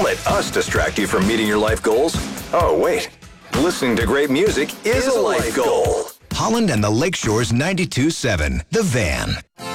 let us distract you from meeting your life goals. Oh, wait. Listening to great music is a life goal. Holland and the Lakeshores 92.7, The Van.